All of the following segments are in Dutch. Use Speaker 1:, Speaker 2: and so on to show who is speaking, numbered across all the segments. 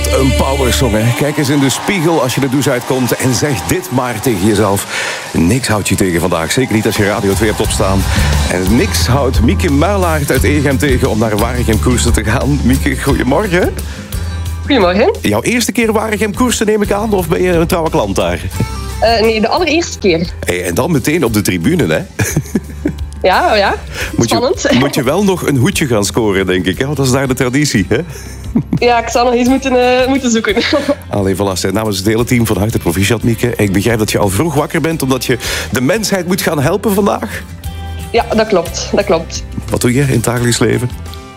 Speaker 1: Wat een powersong, hè? Kijk eens in de spiegel als je de douche uitkomt en zeg dit maar tegen jezelf. Niks houdt je tegen vandaag, zeker niet als je Radio 2 hebt opstaan. En niks houdt Mieke Muilaert uit Egem tegen om naar Waregem koersen te gaan. Mieke, goedemorgen.
Speaker 2: Goedemorgen.
Speaker 1: Jouw eerste keer Waregem koersen neem ik aan, of ben je een trouwe klant daar?
Speaker 2: Nee, de allereerste keer.
Speaker 1: Hey, en dan meteen op de tribune, hè?
Speaker 2: Ja. Spannend.
Speaker 1: Moet je wel nog een hoedje gaan scoren, denk ik. Hè? Want dat is daar de traditie, hè?
Speaker 2: Ja, ik zal nog eens moeten zoeken.
Speaker 1: Allee, voilà. Namens het hele team van harte proficiat, Mieke. Ik begrijp dat je al vroeg wakker bent, omdat je de mensheid moet gaan helpen vandaag.
Speaker 2: Ja, dat klopt.
Speaker 1: Wat doe je in het dagelijks leven?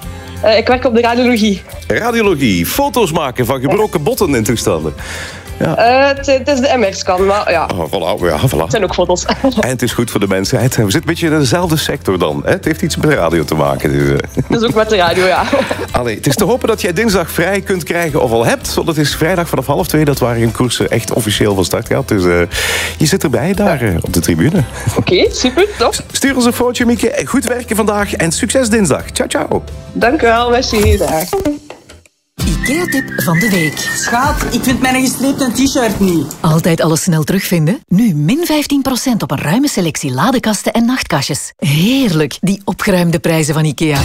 Speaker 2: Ik werk op de radiologie.
Speaker 1: Radiologie, foto's maken van gebroken botten en toestanden. Ja.
Speaker 2: Het is de MR-scan, maar ja.
Speaker 1: Oh, voilà.
Speaker 2: Het zijn ook foto's.
Speaker 1: En het is goed voor de mensheid. We zitten een beetje in dezelfde sector dan. Hè? Het heeft iets met radio te maken.
Speaker 2: Dus ook met de radio, ja.
Speaker 1: Allee, het is te hopen dat jij dinsdag vrij kunt krijgen of al hebt. Want het is vrijdag vanaf 1:30 dat Waregem koersen echt officieel van start gaat. Dus je zit erbij daar op de tribune.
Speaker 2: Oké, super, top.
Speaker 1: Stuur ons een fotootje, Mieke. Goed werken vandaag en succes dinsdag. Ciao, ciao.
Speaker 2: Dank u wel, merci. Dag.
Speaker 3: IKEA-tip van de week.
Speaker 4: Schat, ik vind mijn gestreepte t-shirt niet.
Speaker 3: Altijd alles snel terugvinden? Nu min 15% op een ruime selectie ladekasten en nachtkastjes. Heerlijk, die opgeruimde prijzen van IKEA.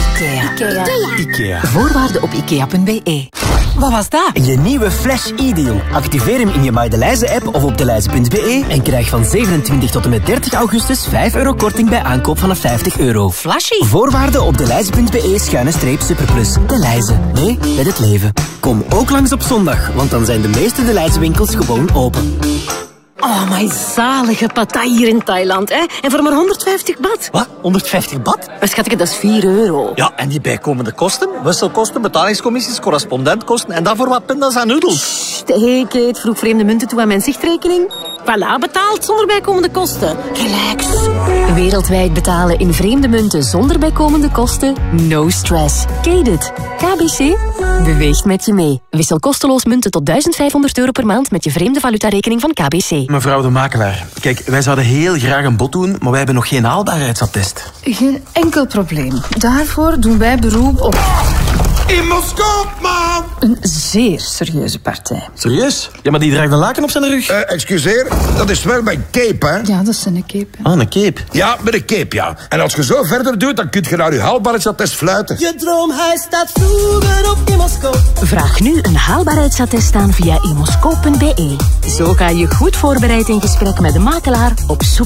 Speaker 3: IKEA. Voorwaarden op ikea.be. Wat was dat?
Speaker 5: Je nieuwe Flash e-deal. Activeer hem in je MyDeLijze-app of op deLijze.be en krijg van 27 tot en met 30 augustus €5 korting bij aankoop vanaf €50.
Speaker 3: Flashy.
Speaker 5: Voorwaarden op deLijze.be/superplus. deLijze. Nee, met het leven. Kom ook langs op zondag, want dan zijn de meeste deLijze-winkels gewoon open.
Speaker 6: Oh, my zalige pattaya hier in Thailand, hè? En voor maar 150 baht.
Speaker 5: Wat? 150 baht?
Speaker 6: Maar schatje, dat is €4.
Speaker 5: Ja, en die bijkomende kosten? Wisselkosten, betalingscommissies, correspondentkosten en dan voor wat pindas en noedels.
Speaker 6: Hey, Kate, vroeg vreemde munten toe aan mijn zichtrekening. Voilà, betaald zonder bijkomende kosten. Relax.
Speaker 3: Wereldwijd betalen in vreemde munten zonder bijkomende kosten? No stress. Kate it. KBC beweegt met je mee. Wissel kosteloos munten tot €1500 per maand met je vreemde valutarekening van KBC.
Speaker 7: Mevrouw de makelaar, kijk, wij zouden heel graag een bod doen, maar wij hebben nog geen haalbaarheidsattest.
Speaker 8: Geen enkel probleem. Daarvoor doen wij beroep op...
Speaker 9: Imoscoop, man!
Speaker 8: Een zeer serieuze partij.
Speaker 7: Serieus? Ja, maar die draagt een laken op zijn rug.
Speaker 9: Excuseer, dat is wel mijn cape, hè?
Speaker 8: Ja, dat is een cape.
Speaker 7: Ah, een cape.
Speaker 9: Ja, met een cape, ja. En als je zo verder doet, dan kun je naar je haalbaarheidsattest fluiten.
Speaker 4: Je droomhuis staat vroeger op Imoscoop.
Speaker 3: Vraag nu een haalbaarheidsattest aan via imoscoop.be. Zo ga je goed voorbereid in gesprek met de makelaar op zoek